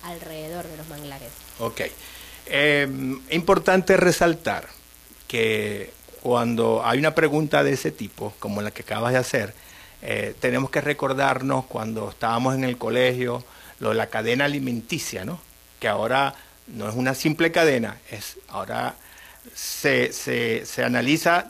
alrededor de los manglares. Ok. Importante resaltar que cuando hay una pregunta de ese tipo, como la que acabas de hacer, tenemos que recordarnos cuando estábamos en el colegio, lo de la cadena alimenticia, ¿no? Que ahora no es una simple cadena, ahora se analiza